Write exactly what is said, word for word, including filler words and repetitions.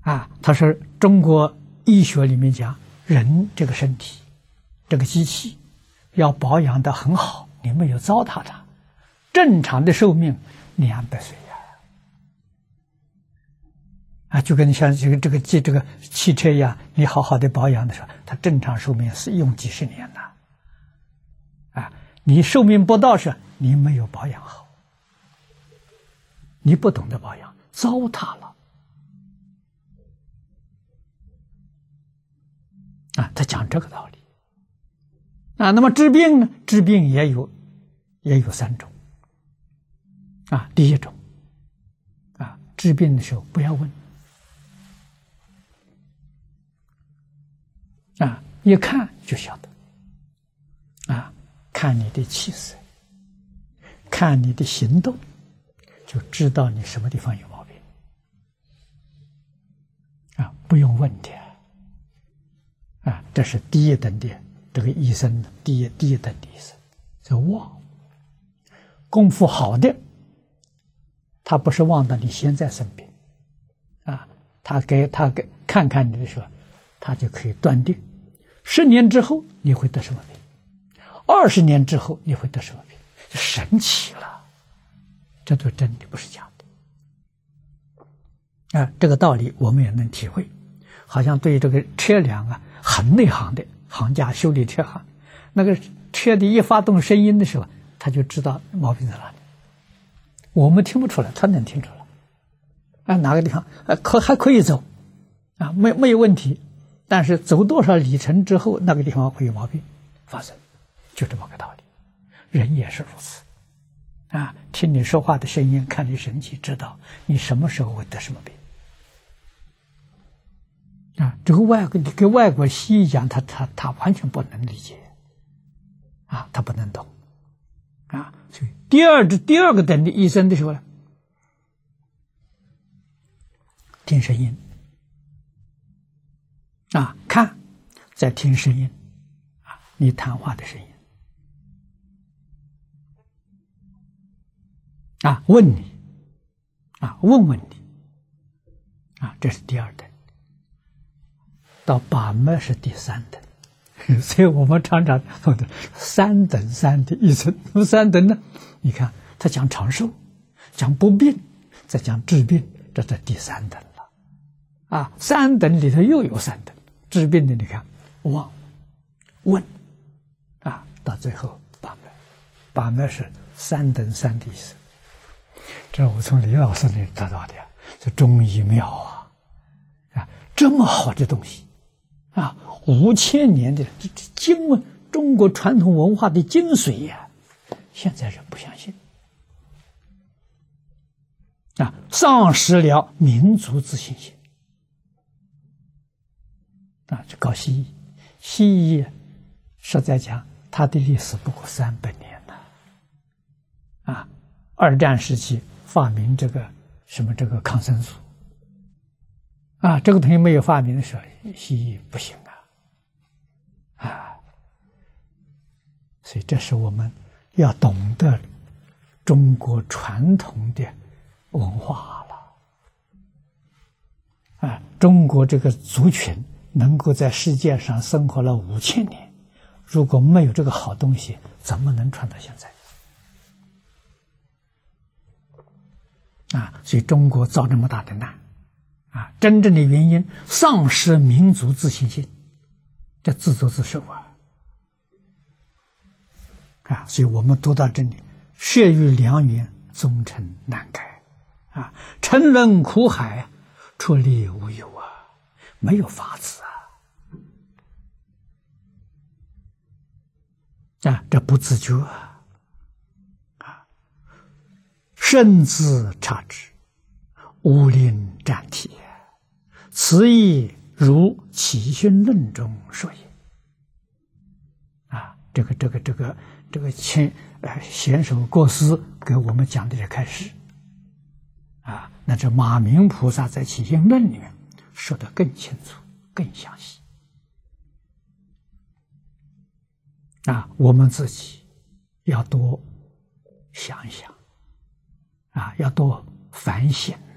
啊，他说中国医学里面讲，人这个身体，这个机器要保养得很好，你没有糟蹋它，正常的寿命两百岁呀。啊，就跟像这个这个这这个汽车一样，你好好的保养的时候，它正常寿命是用几十年的。啊，你寿命不到时，你没有保养好，你不懂得保养，糟蹋了。啊，他讲这个道理。啊，那么治病呢？治病也有，也有三种。啊，第一种，啊，治病的时候不要问。啊，一看就晓得。啊，看你的气色，看你的行动，就知道你什么地方有毛病。啊，不用问的。啊，这是第一等的这个医生的第一第一等的医生，叫望。功夫好的，他不是望到你现在生病，啊，他给他给看看你的时候，他就可以断定，十年之后你会得什么病，二十年之后你会得什么病，就神奇了，这都真的不是假的。啊，这个道理我们也能体会，好像对这个车辆啊。很内行的行家修理车行，那个车的一发动声音的时候，他就知道毛病在哪里。我们听不出来，他能听出来。啊，哪个地方呃可还可以走，啊，没没有问题。但是走多少里程之后，那个地方会有毛病发生，就这么个道理。人也是如此，啊，听你说话的声音，看你神气，知道你什么时候会得什么病。啊，这个外国跟外国西医讲，他他他完全不能理解，啊，他不能懂，啊，所以第二第二个等的医生的时候呢，听声音，啊，看，再听声音，啊，你谈话的声音，啊，问你，啊，问问你，啊，这是第二等。到把脉是第三等，所以我们常常说的三等三的医生。三等呢，你看他讲长寿，讲不病，再讲治病，这是第三等了。啊，三等里头又有三等，治病的你看望、问，啊，到最后把脉，把脉是三等三的意思。这我从李老师那里得到的，这中医妙啊，啊，这么好的东西。啊，五千年的这这经文，中国传统文化的精髓呀、啊，现在人不相信，啊，丧失了民族自信心，啊，就搞西医，西医实在讲，它的历史不过三百年了，啊，二战时期发明这个什么这个抗生素。啊，这个东西没有发明的时候，西医不行啊，啊，所以这是我们要懂得中国传统的文化了。啊，中国这个族群能够在世界上生活了五千年，如果没有这个好东西，怎么能传到现在？啊，所以中国遭这么大的难。啊，真正的原因丧失民族自信心，这自作自受啊！啊，所以我们读到这里，血雨良缘，忠诚难改啊！沉沦苦海，出离无有啊，没有法子啊！啊，这不自觉啊！啊，身自察之，无令战体。此意如《起心论》中说也。啊，这个这个这个这个前呃贤首过师给我们讲的这开始，啊，那这马明菩萨在《起心论》里面说的更清楚、更详细。啊，我们自己要多想一想，啊，要多反省。